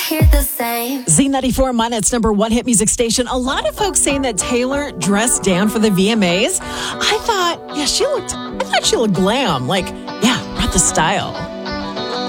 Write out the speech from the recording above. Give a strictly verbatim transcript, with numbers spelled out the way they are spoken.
hear the same. Z ninety-four, Minet's number one hit music station. A lot of folks saying that Taylor dressed down for the V M As. I thought, yeah, she looked, I thought she looked glam. Like, yeah, brought the style.